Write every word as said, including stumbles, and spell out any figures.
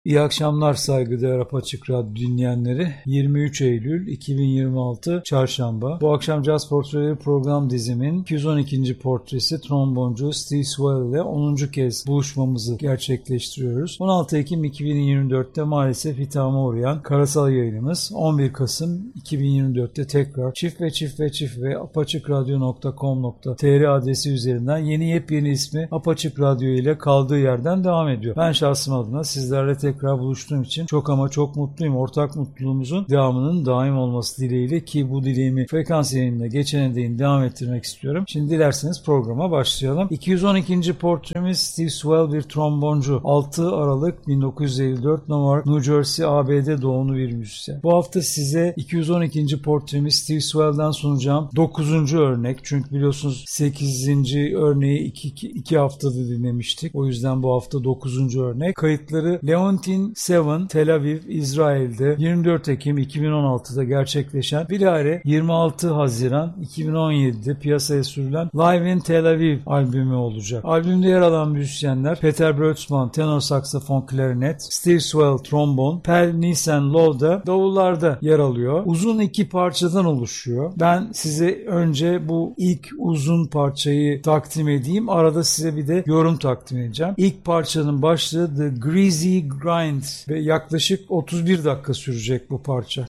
İyi akşamlar saygıdeğer Apaçık Radyo dinleyenleri. yirmi üç Eylül iki bin yirmi altı Çarşamba. Bu akşam Caz Portreleri program dizimin iki yüz on ikinci portresi tromboncu Steve Swell ile onuncu kez buluşmamızı gerçekleştiriyoruz. on altı Ekim iki bin yirmi dörtte maalesef hitama uğrayan karasal yayınımız on bir Kasım iki bin yirmi dörtte tekrar çift ve çift ve çift ve apaçıkradyo nokta com nokta tr adresi üzerinden yeni yepyeni ismi Apaçık Radyo ile kaldığı yerden devam ediyor. Ben şahsım adına sizlerle tekrar buluştuğum için çok ama çok mutluyum. Ortak mutluluğumuzun devamının daim olması dileğiyle ki bu dileğimi frekans yayınına geçene değin devam ettirmek istiyorum. Şimdi dilerseniz programa başlayalım. iki yüz on ikinci portremiz Steve Swell bir tromboncu. altı Aralık bin dokuz yüz elli dört Newark, New Jersey, A B D doğumlu bir müzisyen. Bu hafta size iki yüz on ikinci portremiz Steve Swell'den sunacağım dokuzuncu örnek. Çünkü biliyorsunuz sekizinci örneği iki haftada dinlemiştik. O yüzden bu hafta dokuzuncu örnek. Kayıtları Leontin Seven, Tel Aviv, İsrail'de yirmi dört Ekim iki bin on altıda gerçekleşen, bilahare yirmi altı Haziran iki bin on yedide piyasaya sürülen Live in Tel Aviv albümü olacak. Albümde yer alan müzisyenler Peter Brötzmann tenor saksafon klarinet, Steve Swell trombon, Pal Nielsen Low'da davullarda yer alıyor. Uzun iki parçadan oluşuyor. Ben size önce bu ilk uzun parçayı takdim edeyim. Arada size bir de yorum takdim edeceğim. İlk parçanın başlığı The Greasy Grind ve yaklaşık otuz bir dakika sürecek bu parça.